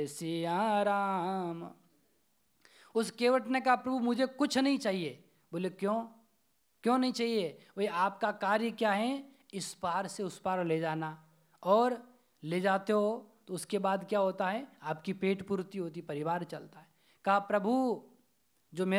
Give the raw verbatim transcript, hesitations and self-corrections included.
सिया राम। उस केवट ने कहा प्रभु मुझे कुछ नहीं चाहिए। बोले क्यों क्यों नहीं चाहिए? भाई आपका कार्य क्या है? इस पार से उस पार ले जाना, और ले जाते हो तो उसके बाद क्या होता है? आपकी पेट पूर्ति होती, परिवार चलता है। कहा प्रभु जो मेरा